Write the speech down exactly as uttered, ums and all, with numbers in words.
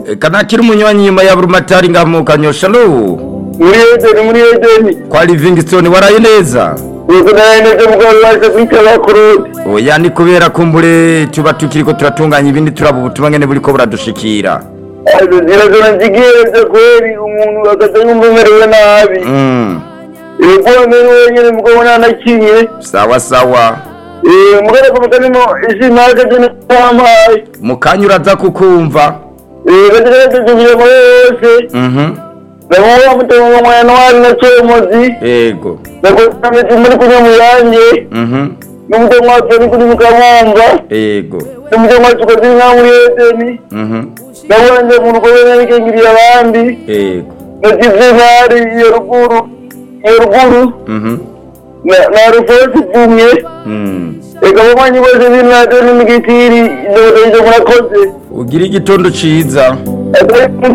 kanakiri umunywanyi nyuma ya burumatari ngamu kanyosha lo muri Edeni muri Edeni kwa Livingstone waraye neza yego naye neza mugabo waje kwitaba kurudi oya ni kubera kumbure tuba tukiriko turatunganya ibindi turaba ubutumwa ngene buriko buradushikira azo zirazo nzigiye kweri umuntu akazayumvemerewe nabi mm yego mewe nyene mugabo nanakinye sawa sawa eh mugabo kumukanimo isi naje jene tamaye mukanyura za kukumva eh baje kugiye mwese mhm nawo mutongo mwana wari na chemozi yego nako tameti muri kunya muyanje mhm n'umutongo wacu kuri mukamwanga yego n'umutongo wacu kuri nka muri Edeni mhm nawanje mu rugo n'ikingiriye abandi yego nagizinari iyo ruguru iyo ruguru mhm na na rufosi kumye mm eka bamanyi bose binatu n'imigitiri ndodo murakoze ugira igitondo ciza atari